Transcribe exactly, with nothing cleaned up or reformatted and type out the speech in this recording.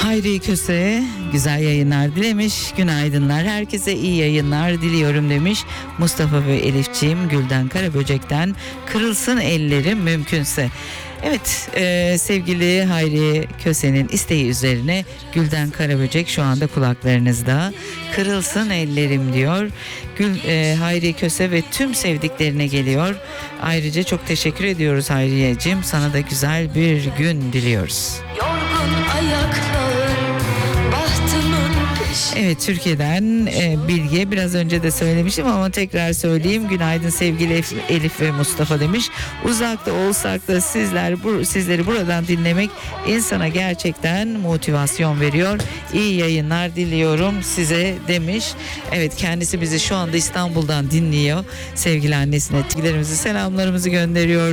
Hayri Köse güzel yayınlar dilemiş. Günaydınlar. Herkese iyi yayınlar diliyorum demiş. Mustafa ve Elifciğim Gülden Karaböcek'ten kırılsın ellerim mümkünse. Evet e, sevgili Hayri Köse'nin isteği üzerine Gülden Karaböcek şu anda kulaklarınızda. Kırılsın ellerim diyor. Gül, e, Hayri Köse ve tüm sevdiklerine geliyor. Ayrıca çok teşekkür ediyoruz Hayriye'cim. Sana da güzel bir gün diliyoruz. Yorgun ayaklarım bahtımın peşi. Evet, Türkiye'den e, Bilge, biraz önce de söylemiştim ama tekrar söyleyeyim. Günaydın sevgili Elif, Elif ve Mustafa demiş. Uzakta olsak da sizler bu, sizleri buradan dinlemek insana gerçekten motivasyon veriyor. İyi yayınlar diliyorum size demiş. Evet, kendisi bizi şu anda İstanbul'dan dinliyor. Sevgili annesine sevgilerimizi, selamlarımızı gönderiyor.